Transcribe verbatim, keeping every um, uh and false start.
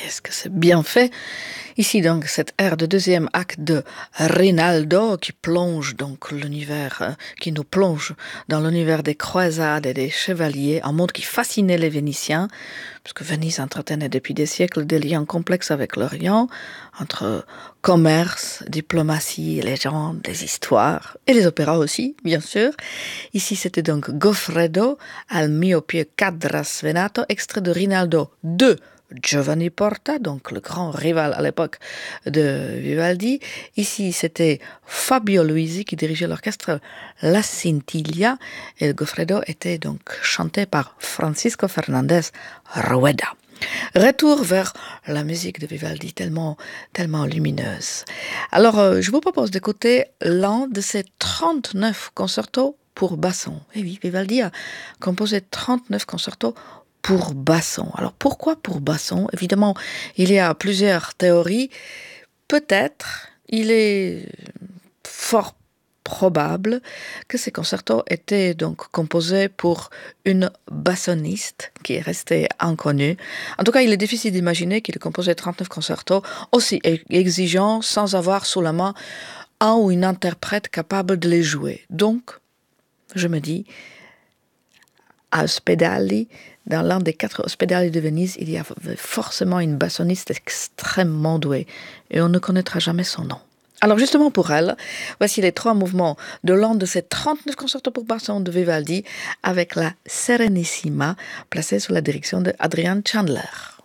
qu'est-ce que c'est bien fait. Ici, donc, cette ère de deuxième acte de Rinaldo qui plonge donc l'univers, euh, qui nous plonge dans l'univers des croisades et des chevaliers, un monde qui fascinait les Vénitiens, puisque Venise entretenait depuis des siècles des liens complexes avec l'Orient, entre commerce, diplomatie, légendes, des histoires, et les opéras aussi, bien sûr. Ici, c'était donc Goffredo al mio più cadra svenato, extrait de Rinaldo de Giovanni Porta, donc le grand rival à l'époque de Vivaldi. Ici, c'était Fabio Luisi qui dirigeait l'orchestre La Scintilla et le Goffredo était donc chanté par Francisco Fernandez Rueda. Retour vers la musique de Vivaldi, tellement, tellement lumineuse. Alors, euh, je vous propose d'écouter l'un de ses trente-neuf concertos pour basson. Et oui, Vivaldi a composé trente-neuf concertos pour basson. Alors pourquoi pour basson? Évidemment, il y a plusieurs théories. Peut-être, il est fort probable que ces concertos étaient donc composés pour une bassoniste qui est restée inconnue. En tout cas, il est difficile d'imaginer qu'il ait composé trente-neuf concertos aussi exigeants sans avoir sous la main un ou une interprète capable de les jouer. Donc, je me dis, à Ospedali, dans l'un des quatre Ospedali de Venise, il y a forcément une bassoniste extrêmement douée et on ne connaîtra jamais son nom. Alors justement pour elle, voici les trois mouvements de l'un de ces trente-neuf concertos pour basson de Vivaldi avec la Serenissima placée sous la direction de Adrian Chandler.